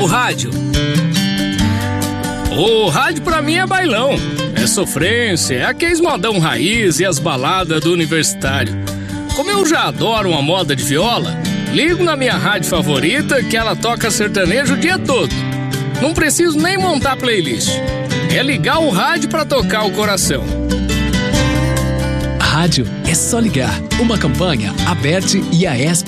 o rádio. O rádio pra mim é bailão, é sofrência, é aqueles modão raiz e as baladas do universitário. Como eu já adoro uma moda de viola, ligo na minha rádio favorita que ela toca sertanejo o dia todo. Não preciso nem montar playlist. É ligar o rádio pra tocar o coração. Rádio é só ligar. Uma campanha Aberte e Aesp.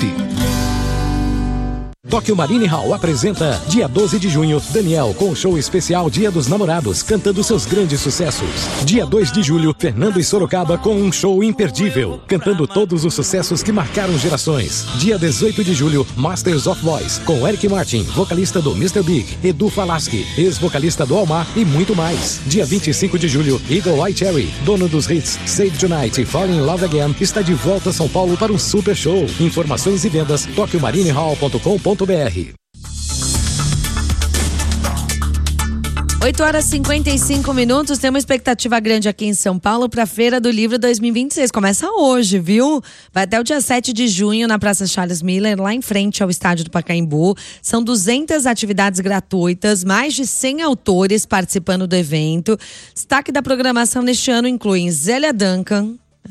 Tóquio Marine Hall apresenta, dia 12 de junho, Daniel com o show especial Dia dos Namorados, cantando seus grandes sucessos. Dia 2 de julho, Fernando e Sorocaba com um show imperdível, cantando todos os sucessos que marcaram gerações. Dia 18 de julho, Masters of Voice, com Eric Martin, vocalista do Mr. Big, Edu Falaschi, ex-vocalista do Almar e muito mais. Dia 25 de julho, Eagle Eye Cherry, dono dos hits Save Tonight e Fall in Love Again, está de volta a São Paulo para um super show. Informações e vendas, tokyomarinehall.com.br. 8h55. Tem uma expectativa grande aqui em São Paulo para a Feira do Livro 2026. Começa hoje, viu? Vai até o dia 7 de junho na Praça Charles Miller, lá em frente ao estádio do Pacaembu. São 200 atividades gratuitas, mais de 100 autores participando do evento. Destaque da programação neste ano incluem Zélia Duncan,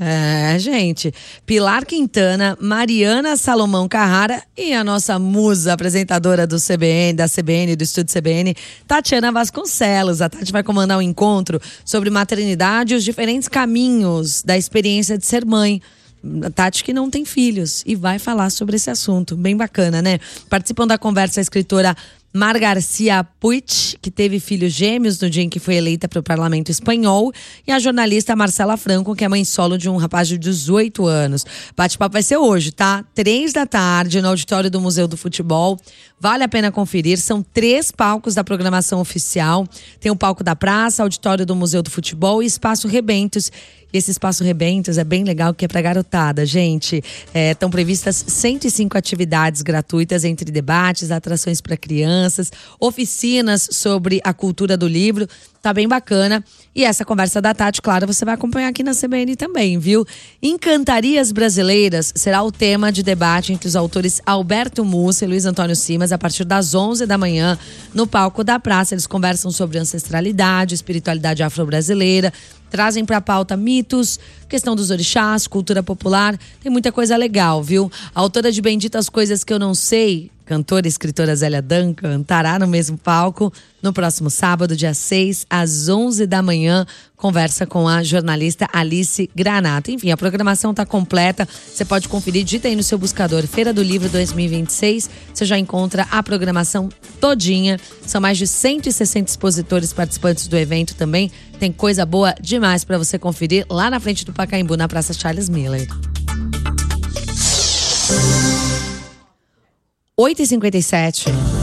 gente, Pilar Quintana, Mariana Salomão Carrara e a nossa musa apresentadora do CBN, da CBN, do Estúdio CBN, Tatiana Vasconcelos. A Tati vai comandar um encontro sobre maternidade e os diferentes caminhos da experiência de ser mãe. A Tati que não tem filhos e vai falar sobre esse assunto, bem bacana, né? Participam da conversa a escritora Mar Garcia Puig, que teve filhos gêmeos no dia em que foi eleita para o Parlamento Espanhol, e a jornalista Marcela Franco, que é mãe solo de um rapaz de 18 anos. Bate-papo vai ser hoje, tá? 3 da tarde, no auditório do Museu do Futebol. Vale a pena conferir, são 3 palcos da programação oficial. Tem o palco da praça, auditório do Museu do Futebol e Espaço Rebentos. E esse Espaço Rebentos é bem legal, que é pra garotada, gente. Estão previstas 105 atividades gratuitas, entre debates, atrações para crianças, oficinas sobre a cultura do livro. Tá bem bacana. E essa conversa da Tati, claro, você vai acompanhar aqui na CBN também, viu? Encantarias Brasileiras será o tema de debate entre os autores Alberto Mussa e Luiz Antônio Simas a partir das 11 da manhã no palco da praça. Eles conversam sobre ancestralidade, espiritualidade afro-brasileira, trazem para a pauta mitos, questão dos orixás, cultura popular. Tem muita coisa legal, viu? A autora de Benditas Coisas Que Eu Não Sei, cantora e escritora Zélia Duncan, estará no mesmo palco no próximo sábado, dia 6, às 11 da manhã. Conversa com a jornalista Alice Granato. Enfim, a programação está completa. Você pode conferir, digita aí no seu buscador Feira do Livro 2026. Você já encontra a programação todinha. São mais de 160 expositores participantes do evento também. Tem coisa boa demais para você conferir lá na frente do Pacaembu, na Praça Charles Miller. 8h57.